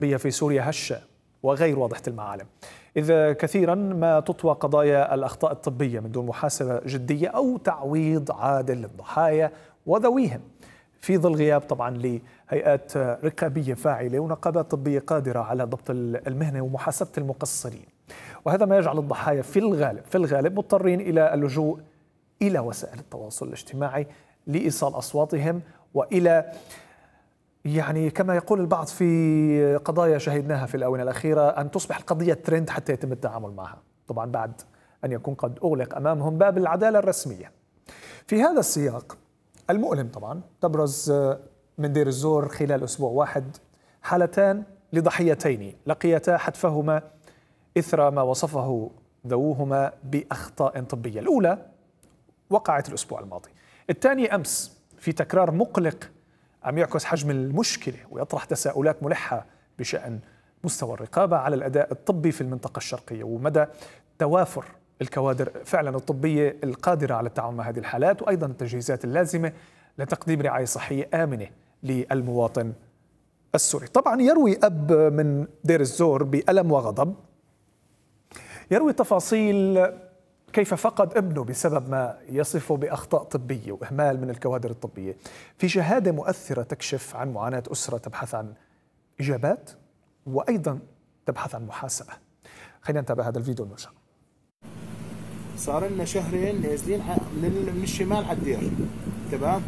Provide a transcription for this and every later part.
الطبية في سوريا هشة وغير واضحة المعالم، إذ كثيرا ما تطوى قضايا الأخطاء الطبية من دون محاسبة جدية أو تعويض عادل للضحايا وذويهم، في ظل غياب طبعا لهيئات رقابية فاعلة ونقابات طبية قادرة على ضبط المهنة ومحاسبة المقصرين. وهذا ما يجعل الضحايا في الغالب مضطرين إلى اللجوء إلى وسائل التواصل الاجتماعي لإيصال أصواتهم، وإلى يعني كما يقول البعض في قضايا شهدناها في الآونة الأخيرة أن تصبح القضية ترند حتى يتم التعامل معها، طبعا بعد أن يكون قد أغلق أمامهم باب العدالة الرسمية. في هذا السياق المؤلم طبعا تبرز من دير الزور خلال أسبوع واحد حالتان لضحيتين لقيتا حتفهما إثر ما وصفه ذووهما بأخطاء طبية. الأولى وقعت الأسبوع الماضي، الثانية أمس، في تكرار مقلق عم يعكس حجم المشكلة ويطرح تساؤلات ملحة بشأن مستوى الرقابة على الأداء الطبي في المنطقة الشرقية ومدى توافر الكوادر فعلا الطبية القادرة على التعامل مع هذه الحالات، وأيضا التجهيزات اللازمة لتقديم رعاية صحية آمنة للمواطن السوري. طبعا يروي أب من دير الزور بألم وغضب، يروي تفاصيل كيف فقد ابنه بسبب ما يصفه بأخطاء طبية وإهمال من الكوادر الطبية، في شهادة مؤثرة تكشف عن معاناة أسرة تبحث عن إجابات وأيضا تبحث عن محاسبة. خلينا نتابع هذا الفيديو المشهور. صار لنا شهرين نازلين من الشمال على الدير، تمام؟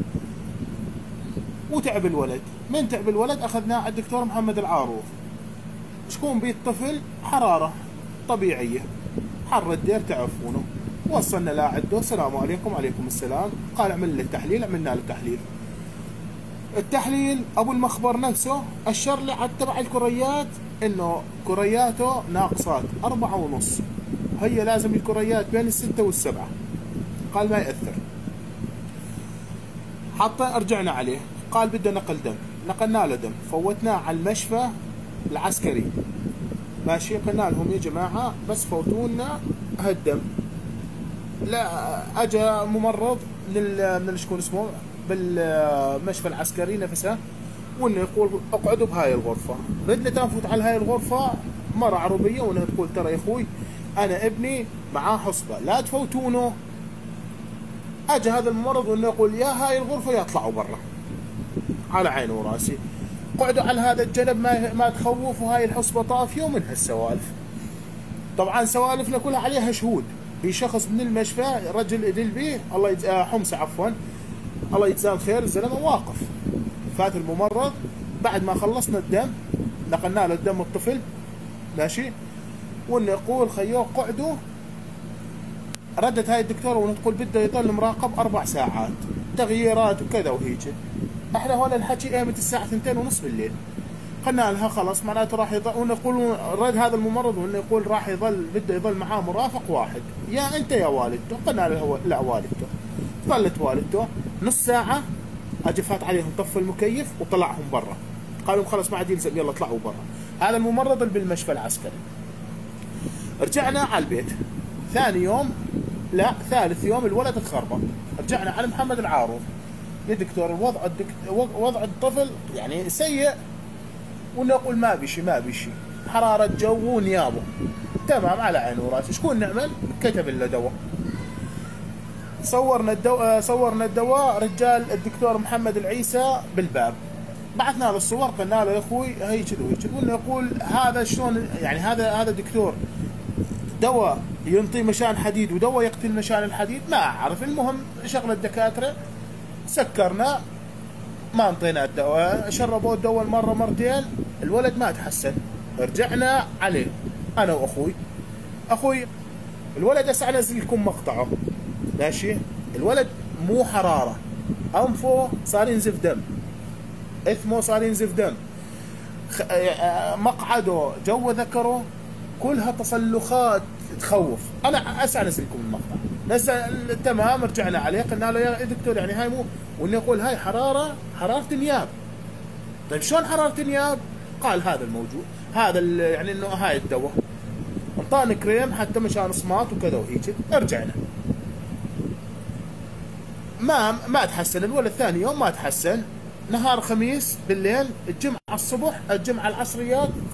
وتعب الولد، من تعب الولد أخذناه على الدكتور محمد العاروف. شكون بيه الطفل؟ حرارة طبيعية، حر الدير تعرفونه. وصلنا لا عنده، السلام عليكم. وعليكم السلام. قال اعمل لي التحليل، عملنا له التحليل. التحليل ابو المخبر نفسه اشر لي على تبع الكريات انه كرياته ناقصات 4.5، هي لازم الكريات بين 6 و7. قال ما يأثر. حتى رجعنا عليه، قال بده نقل دم، نقلنا له دم، فوتناه على المشفى العسكري. ماشي، قلنا لهم يا جماعه بس فوتوا لنا هالدم. لا، اجى ممرض من شكون اسمه بالمشفى العسكري نفسه، وانه يقول اقعدوا بهاي الغرفه. بدنا تنفوت على هاي الغرفه مره عربيه، وانها تقول ترى يا اخوي انا ابني معاه حصبه لا تفوتونه. اجى هذا الممرض وانه يقول يا هاي الغرفه يا اطلعوا برا. على عيني وراسي، قعدوا على هذا الجنب ما تخوف، وهاي الحصبه طافيه ومن هالسوالف. طبعا سوالفنا كلها عليها شهود. في شخص من المشفى رجل ادل بيه الله حمصه عفوا، الله يجزاه خير، الزلمه واقف. فات الممرض بعد ما خلصنا الدم، نقلنا له الدم الطفل، ماشي، وانه يقول خيوه قعدوا. ردت هاي الدكتوره وانه تقول بده يضل مراقب 4 ساعات، تغييرات وكذا وهيك. احنا هون الحكي ايمت الساعه 2:30 بالليل. قلنا لها خلص معناته راح يضل، ونقول رد هذا الممرض وانه يقول راح يضل، بده يضل معاه مرافق واحد، يا انت يا والدته. قلنا له لا والدته. ظلت والدته نص ساعه، اجى فات عليهم طفى المكيف وطلعهم برا، قالوا خلص ما عاد يلزم يلا اطلعوا برا. هذا الممرض اللي بالمشفى العسكري. رجعنا على البيت ثاني يوم، لا ثالث يوم، الولد تخربط. رجعنا على محمد العاروف، يا دكتور وضع الطفل يعني سيء، ونقول ما بشي حرارة جو ونيابه. تمام، على عيني وراسي. شكون نعمل؟ كتب له دواء. صورنا الدواء، رجال الدكتور محمد العيسى بالباب. بعثنا له الصور، قلنا له يا اخوي هي كذا وهي كذا، وانه يقول هذا شلون يعني هذا دكتور دواء ينطي مشان حديد ودواء يقتل مشان الحديد؟ ما اعرف. المهم شغله الدكاتره، سكرنا، ما انطينا الدواء، شربوه الدواء مره مرتين، الولد ما تحسن. رجعنا عليه انا واخوي، الولد هسه انزل لكم مقطعه، ماشي. الولد مو حراره، انفه صار ينزف دم، اثمه صار ينزف دم، مقعده، جو ذكره، كلها تصلخات تخوف. انا هسه انزل لكم المقطع، نزل تمام. رجعنا عليه قلنا له يا دكتور يعني هاي مو، وانه يقول هاي حراره نياب. طيب شلون حراره نياب؟ قال هذا الموجود، هذا يعني انه هاي الدواء، انطانا كريم حتى مشان صمات وكذا وهيك. رجعنا ما تحسن الولد، ثاني يوم ما تحسن. نهار خميس بالليل، الجمعه الصبح، الجمعه العصريات